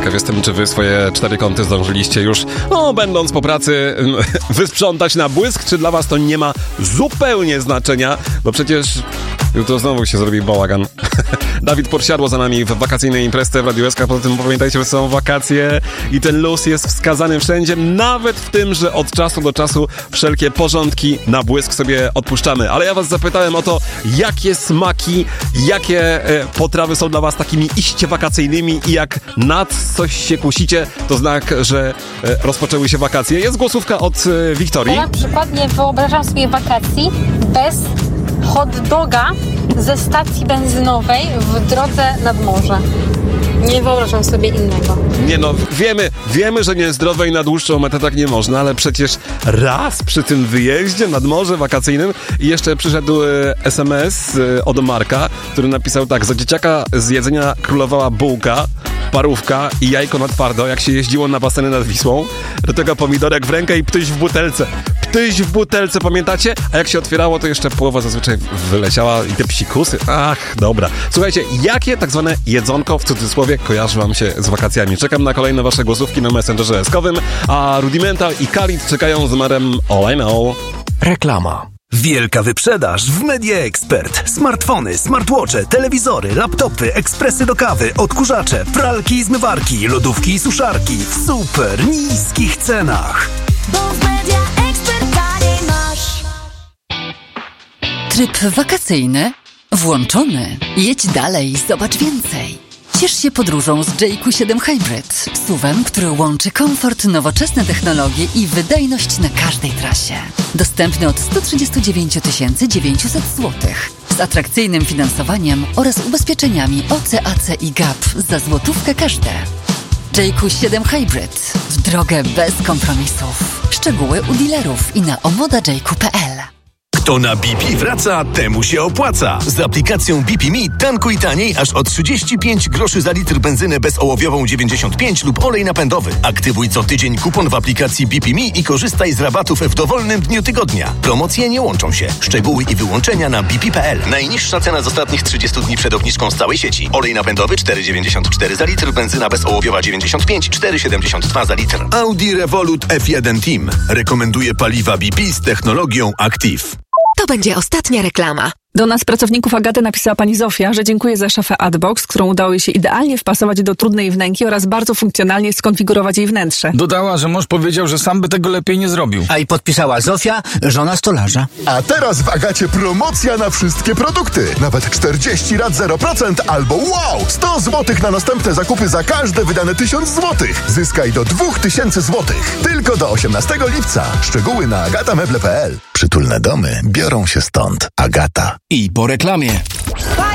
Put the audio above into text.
Ciekaw jestem, czy wy swoje 4 kąty zdążyliście już, będąc po pracy, wysprzątać na błysk, czy dla was to nie ma zupełnie znaczenia, bo przecież jutro znowu się zrobi bałagan. Dawid Podsiadło za nami w wakacyjnej imprezie w Radiu SK. Poza tym pamiętajcie, że są wakacje i ten luz jest wskazany wszędzie, nawet w tym, że od czasu do czasu wszelkie porządki na błysk sobie odpuszczamy. Ale ja was zapytałem o to, jakie smaki, jakie potrawy są dla was takimi iście wakacyjnymi i jak nad coś się kusicie, to znak, że rozpoczęły się wakacje. Jest głosówka od Wiktorii. Ja na przykład nie wyobrażam sobie wakacji bez hot doga ze stacji benzynowej w drodze nad morze. Nie wyobrażam sobie innego. Nie no, wiemy, że niezdrowe i na dłuższą metę tak nie można, ale przecież raz przy tym wyjeździe nad morze wakacyjnym i jeszcze przyszedł SMS od Marka, który napisał tak: za dzieciaka z jedzenia królowała bułka, parówka i jajko na twardo, jak się jeździło na baseny nad Wisłą. Do tego pomidorek w rękę i ptyś w butelce. Ptyś w butelce, pamiętacie? A jak się otwierało, to jeszcze połowa zazwyczaj wyleciała i te psikusy. Ach, dobra. Słuchajcie, jakie tak zwane jedzonko, w cudzysłowie, kojarzy wam się z wakacjami? Czekam na kolejne wasze głosówki na Messengerze S-kowym, a Rudimental i Khalid czekają z numerem All I Know. Reklama. Wielka wyprzedaż w Media Expert. Smartfony, smartwatche, telewizory, laptopy, ekspresy do kawy, odkurzacze, pralki i zmywarki, lodówki i suszarki w super niskich cenach. Bo w Media Expert taniej masz. Tryb wakacyjny włączony. Jedź dalej, zobacz więcej. Ciesz się podróżą z JQ7 Hybrid. SUV-em, który łączy komfort, nowoczesne technologie i wydajność na każdej trasie. Dostępny od 139 900 zł. Z atrakcyjnym finansowaniem oraz ubezpieczeniami OC, AC i GAP za złotówkę każde. JQ7 Hybrid. W drogę bez kompromisów. Szczegóły u dealerów i na omoda.jq.pl. Kto na BP wraca, temu się opłaca. Z aplikacją BP Me tankuj taniej aż o 35 groszy za litr benzynę bezołowiową 95 lub olej napędowy. Aktywuj co tydzień kupon w aplikacji BP Me i korzystaj z rabatów w dowolnym dniu tygodnia. Promocje nie łączą się. Szczegóły i wyłączenia na bp.pl. Najniższa cena z ostatnich 30 dni przed obniżką z całej sieci. Olej napędowy 4,94 za litr, benzyna bezołowiowa 95, 4,72 za litr. Audi Revolut F1 Team rekomenduje paliwa BP z technologią Active. To będzie ostatnia reklama. Do nas, pracowników Agaty, napisała pani Zofia, że dziękuję za szafę Adbox, którą udało jej się idealnie wpasować do trudnej wnęki oraz bardzo funkcjonalnie skonfigurować jej wnętrze. Dodała, że mąż powiedział, że sam by tego lepiej nie zrobił. A i podpisała Zofia, żona stolarza. A teraz w Agacie promocja na wszystkie produkty. Nawet 40 rat 0% albo wow! 100 zł na następne zakupy za każde wydane 1000 zł. Zyskaj do 2000 zł. Tylko do 18 lipca. Szczegóły na agatameble.pl. Przytulne domy biorą się stąd. Agata. I po reklamie.